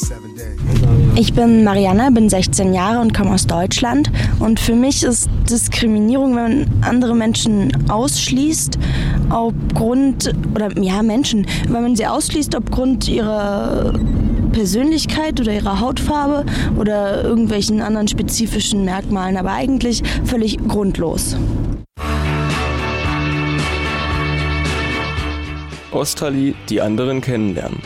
Ich bin Marianne, bin 16 Jahre und komme aus Deutschland. Und für mich ist Diskriminierung, wenn man andere Menschen ausschließt, wenn man sie ausschließt aufgrund ihrer Persönlichkeit oder ihrer Hautfarbe oder irgendwelchen anderen spezifischen Merkmalen, aber eigentlich völlig grundlos. Osterli, die anderen kennenlernen.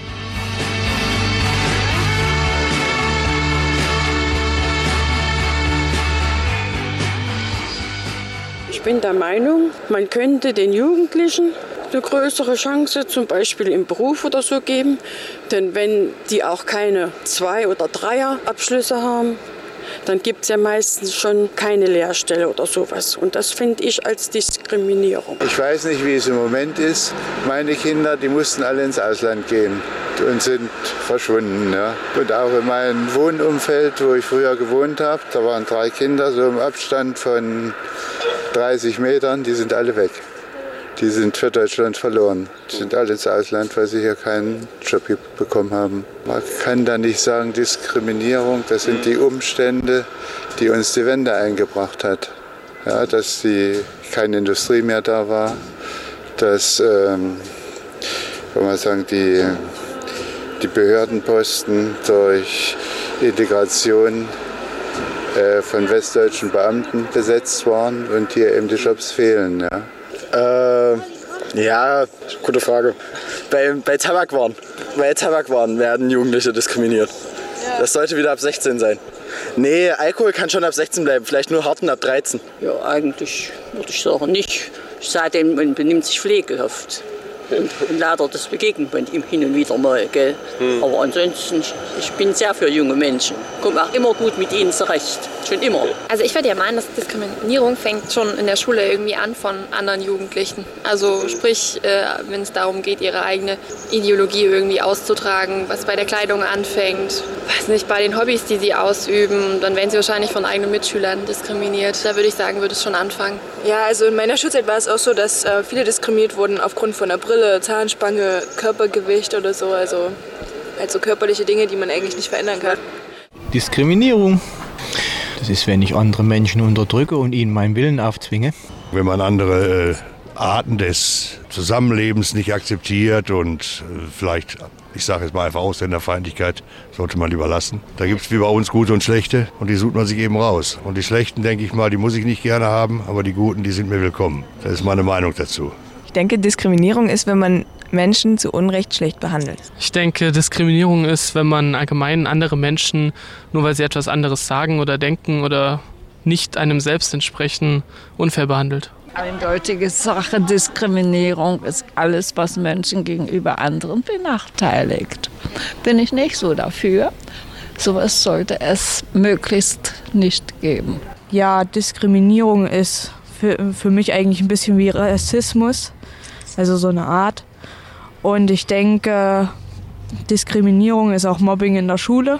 Ich bin der Meinung, man könnte den Jugendlichen eine größere Chance, zum Beispiel im Beruf oder so geben. Denn wenn die auch keine 2- oder 3er-Abschlüsse haben, dann gibt es ja meistens schon keine Lehrstelle oder sowas. Und das finde ich als Diskriminierung. Ich weiß nicht, wie es im Moment ist. Meine Kinder, die mussten alle ins Ausland gehen und sind verschwunden. Ja. Und auch in meinem Wohnumfeld, wo ich früher gewohnt habe, da waren 3 Kinder, so im Abstand von 30 Metern, die sind alle weg. Die sind für Deutschland verloren. Die sind alle ins Ausland, weil sie hier keinen Job bekommen haben. Man kann da nicht sagen Diskriminierung, das sind die Umstände, die uns die Wende eingebracht hat. Ja, dass keine Industrie mehr da war, dass die Behördenposten durch Integration von westdeutschen Beamten besetzt waren und hier eben die Jobs fehlen. Ja. Ja, gute Frage. Bei Tabakwaren werden Jugendliche diskriminiert. Ja. Das sollte wieder ab 16 sein. Nee, Alkohol kann schon ab 16 bleiben, vielleicht nur harten ab 13. Ja, eigentlich würde ich sagen nicht. Es sei denn, man benimmt sich pflegehaft. Und leider, das begegnet man ihm hin und wieder mal. Gell? Aber ansonsten, ich bin sehr für junge Menschen. Komme auch immer gut mit ihnen zurecht. Schon immer. Also ich würde ja meinen, dass Diskriminierung fängt schon in der Schule irgendwie an von anderen Jugendlichen. Also sprich, wenn es darum geht, ihre eigene Ideologie irgendwie auszutragen, was bei der Kleidung anfängt, weiß nicht, bei den Hobbys, die sie ausüben, dann werden sie wahrscheinlich von eigenen Mitschülern diskriminiert. Da würde ich sagen, würde es schon anfangen. Ja, also in meiner Schulzeit war es auch so, dass viele diskriminiert wurden aufgrund von der Brille, Zahnspange, Körpergewicht oder so. Also körperliche Dinge, die man eigentlich nicht verändern kann. Diskriminierung. Das ist, wenn ich andere Menschen unterdrücke und ihnen meinen Willen aufzwinge. Wenn man andere Arten des Zusammenlebens nicht akzeptiert und vielleicht, ich sage jetzt mal einfach Ausländerfeindlichkeit, sollte man lieber lassen. Da gibt es wie bei uns gute und schlechte und die sucht man sich eben raus. Und die schlechten, denke ich mal, die muss ich nicht gerne haben, aber die guten, die sind mir willkommen. Das ist meine Meinung dazu. Ich denke, Diskriminierung ist, wenn man Menschen zu Unrecht schlecht behandelt. Ich denke, Diskriminierung ist, wenn man allgemein andere Menschen, nur weil sie etwas anderes sagen oder denken oder nicht einem selbst entsprechen, unfair behandelt. Eindeutige Sache, Diskriminierung ist alles, was Menschen gegenüber anderen benachteiligt. Bin ich nicht so dafür. Sowas sollte es möglichst nicht geben. Ja, Diskriminierung ist für mich eigentlich ein bisschen wie Rassismus, also so eine Art. Und ich denke, Diskriminierung ist auch Mobbing in der Schule.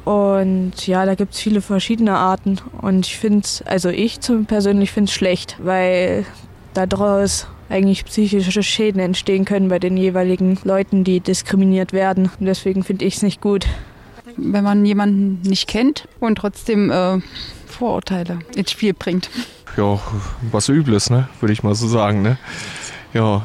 Und ja, da gibt es viele verschiedene Arten. Und ich persönlich finde es schlecht, weil daraus eigentlich psychische Schäden entstehen können bei den jeweiligen Leuten, die diskriminiert werden. Und deswegen finde ich es nicht gut. Wenn man jemanden nicht kennt und trotzdem Vorurteile ins Spiel bringt. Ja, was Übles, ne, würde ich mal so sagen, ne. Ja,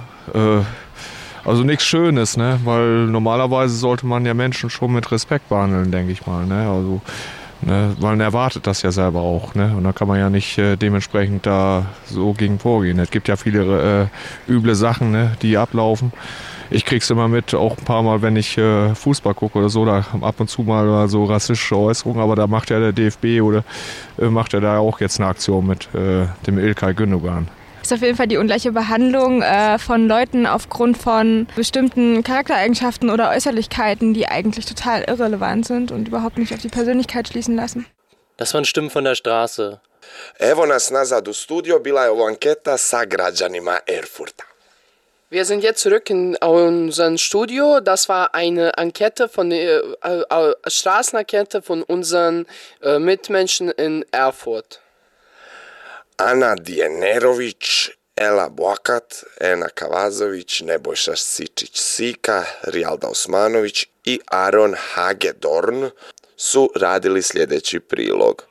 also nichts Schönes, ne, weil normalerweise sollte man ja Menschen schon mit Respekt behandeln, denke ich mal, ne, also, ne, man erwartet das ja selber auch, ne, und da kann man ja nicht dementsprechend da so gegen vorgehen. Es gibt ja viele üble Sachen, ne, die ablaufen. Ich krieg's immer mit, auch ein paar Mal, wenn ich Fußball gucke oder so, da ab und zu mal so rassistische Äußerungen, aber da macht ja der DFB oder macht er da auch jetzt eine Aktion mit dem İlkay Gündogan. Ist auf jeden Fall die ungleiche Behandlung von Leuten aufgrund von bestimmten Charaktereigenschaften oder Äußerlichkeiten, die eigentlich total irrelevant sind und überhaupt nicht auf die Persönlichkeit schließen lassen. Das waren Stimmen von der Straße. Evo nas nazad u studio, bila je ovo anketa sa građanima Erfurta. Wir sind jetzt zurück in unserem Studio. Das war eine Enquete Straßenenquete von unseren Mitmenschen in Erfurt. Ana Dienerović Ela Boakat, Ena Kavazović, Nebojša Sičić-Sika, Rijalda Osmanović i Aron Hagedorn su radili sljedeći prilog.